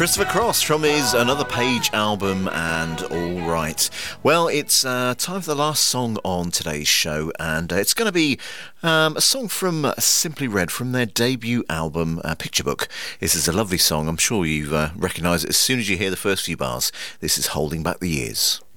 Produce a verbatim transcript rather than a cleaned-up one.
Christopher Cross from his Another Page album and All Right. Well, it's uh, time for the last song on today's show, and uh, it's going to be um, a song from Simply Red from their debut album, uh, Picture Book. This is a lovely song. I'm sure you uh, recognise it as soon as you hear the first few bars. This is Holding Back the Years.